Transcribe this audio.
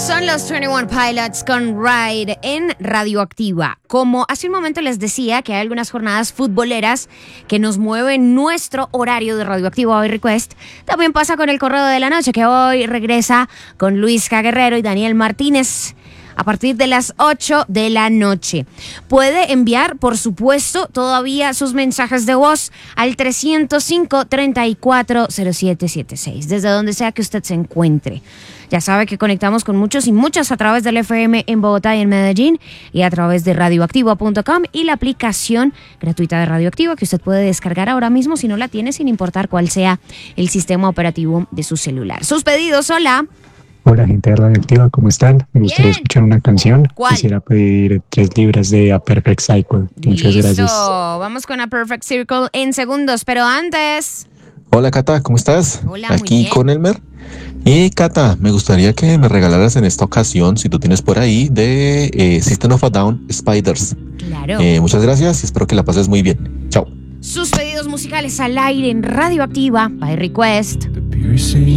Son los 21 Pilots con Ride en Radioactiva. Como hace un momento les decía que hay algunas jornadas futboleras que nos mueven nuestro horario de Radioactiva Hoy Request, también pasa con el Correo de la Noche, que hoy regresa con Luis Guerrero y Daniel Martínez a partir de las 8 de la noche. Puede enviar, por supuesto, todavía sus mensajes de voz al 305-340776, desde donde sea que usted se encuentre. Ya sabe que conectamos con muchos y muchas a través del FM en Bogotá y en Medellín, y a través de radioactiva.com y la aplicación gratuita de Radioactiva que usted puede descargar ahora mismo si no la tiene, sin importar cuál sea el sistema operativo de su celular. Sus pedidos, hola. Hola, gente de Radioactiva, ¿cómo están? Me gustaría escuchar una canción. ¿Cuál? Quisiera pedir 3 libras de A Perfect Cycle. Muchas gracias. Vamos con A Perfect Circle en segundos, pero antes... Hola, Cata, ¿cómo estás? Hola, muy Aquí bien. con Elmer. Y Cata, me gustaría que me regalaras en esta ocasión, si tú tienes por ahí, de System of a Down, Spiders. Claro. Muchas gracias y espero que la pases muy bien. Chao. Sus pedidos musicales al aire en Radioactiva by Request.